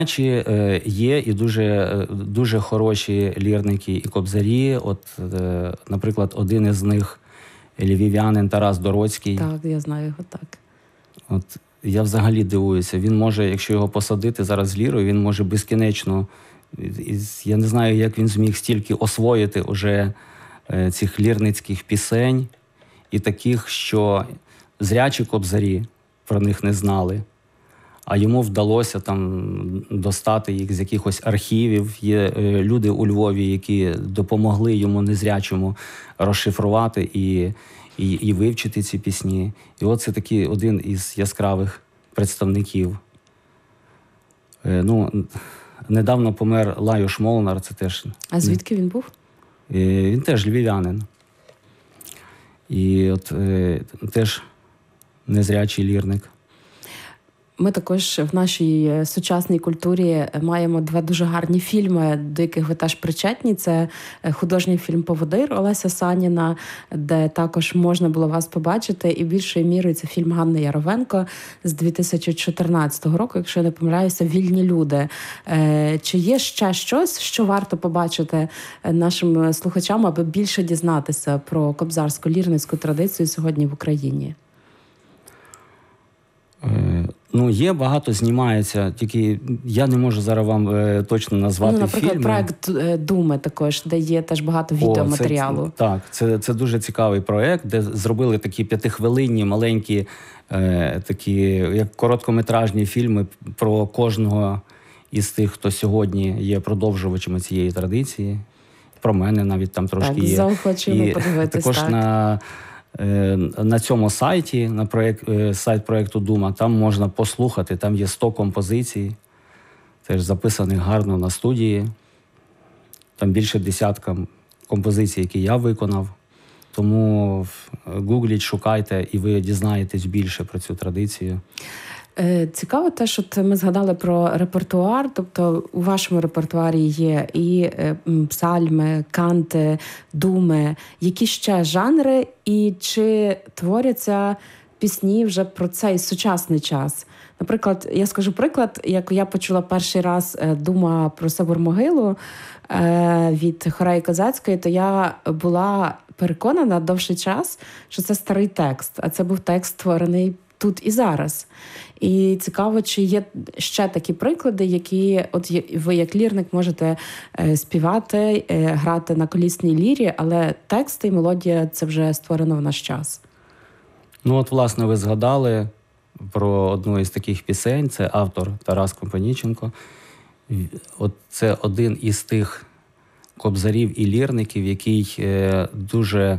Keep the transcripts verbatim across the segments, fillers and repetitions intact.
Чи е, є і дуже, е, дуже хороші лірники і кобзарі. От, е, наприклад, один із них львів'янин Тарас Дороцький. Так, я знаю його, так. От, я взагалі дивуюся. Він може, якщо його посадити зараз з лірою, він може безкінечно, я не знаю, як він зміг стільки освоїти уже е, цих лірницьких пісень і таких, що зрячі кобзарі про них не знали. А йому вдалося там достати їх з якихось архівів. Є е, люди у Львові, які допомогли йому незрячому розшифрувати і, і, і вивчити ці пісні. І от це такий один із яскравих представників. Е, ну, недавно помер Лайош Молнар, це теж... А звідки він був? Е, він теж львів'янин. І от е, теж незрячий лірник. Ми також в нашій сучасній культурі маємо два дуже гарні фільми, до яких ви теж причетні. Це художній фільм «Поводир» Олеся Саніна, де також можна було вас побачити. І більшою мірою це фільм Ганни Яровенко з дві тисячі чотирнадцятого року, якщо я не помиляюся, «Вільні люди». Чи є ще щось, що варто побачити нашим слухачам, аби більше дізнатися про кобзарсько-лірницьку традицію сьогодні в Україні? Ну, є, багато знімається, тільки я не можу зараз вам е, точно назвати ну, наприклад, фільми. проект «Думи» також, де є теж багато відеоматеріалу. О, це, так, це, це дуже цікавий проект, де зробили такі п'ятихвилинні, маленькі, е, такі, як короткометражні фільми про кожного із тих, хто сьогодні є продовжувачами цієї традиції. Про мене навіть там трошки так, є. заохочуємо подивитись, також так. на... На цьому сайті, на проєкт, сайт проєкту «Дума», там можна послухати, там є сто композицій, теж записаних гарно на студії. Там більше десятка композицій, які я виконав. Тому гугліть, шукайте, і ви дізнаєтесь більше про цю традицію. Цікаво те, що ми згадали про репертуар, тобто у вашому репертуарі є і псальми, канти, думи. Які ще жанри і чи творяться пісні вже про цей сучасний час? Наприклад, я скажу приклад, як я почула перший раз дума про Собор-могилу від Хореї Козацької, то я була переконана довший час, що це старий текст, а це був текст, створений тут і зараз. І цікаво, чи є ще такі приклади, які от ви як лірник можете е, співати, е, грати на колісній лірі, але тексти і мелодія – це вже створено в наш час. Ну от, власне, ви згадали про одну із таких пісень, це автор Тарас Компанійченко. От це один із тих кобзарів і лірників, який е, дуже,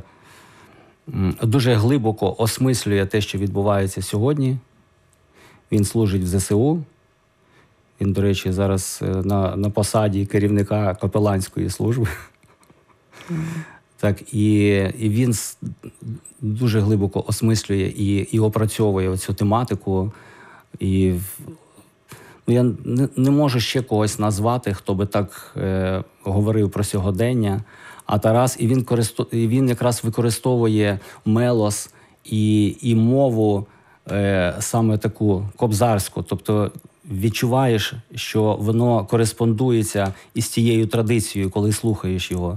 дуже глибоко осмислює те, що відбувається сьогодні. Він служить в зе се у. Він, до речі, зараз на, на посаді керівника капеланської служби. Mm. Так, і, і він дуже глибоко осмислює і, і опрацьовує цю тематику. І ну, я не, не можу ще когось назвати, хто би так е, говорив про сьогодення. А Тарас, і він, користу, і він якраз використовує мелос і, і мову, Е, саме таку кобзарську, тобто відчуваєш, що воно кореспондується із тією традицією, коли слухаєш його.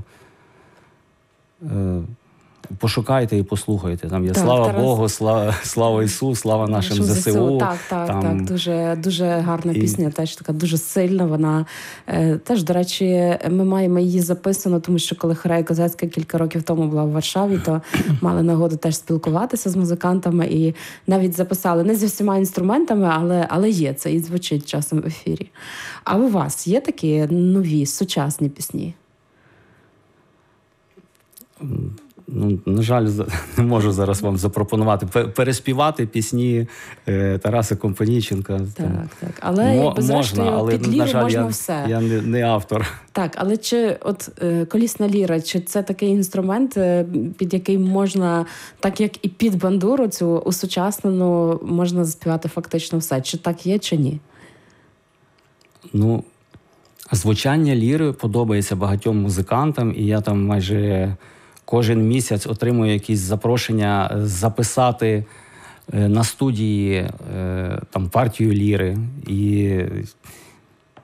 Е, пошукайте і послухайте. Там є так, слава Тарас... Богу, слава, слава Ісу, слава нашим зе се у. Так, так, там... так. Дуже, дуже гарна і... пісня, теж така дуже сильна. Вона е, теж, до речі, ми маємо її записану, тому що коли Хорея Козацька кілька років тому була в Варшаві, то мали нагоду теж спілкуватися з музикантами і навіть записали не зі всіма інструментами, але, але є це і звучить часом в ефірі. А у вас є такі нові, сучасні пісні? Ну, на жаль, не можу зараз вам запропонувати. Переспівати пісні е, Тараса Компанійченка. Так, так. Але Мо, можна, але, під ліру на жаль, можна я, все. Я не, не автор. Так, але чи от е, колісна ліра, чи це такий інструмент, е, під який можна, так як і під бандуру, цю усучаснену, можна заспівати фактично все? Чи так є, чи ні? Ну, звучання ліри подобається багатьом музикантам, і я там майже кожен місяць отримую якісь запрошення записати на студії там партію ліри. І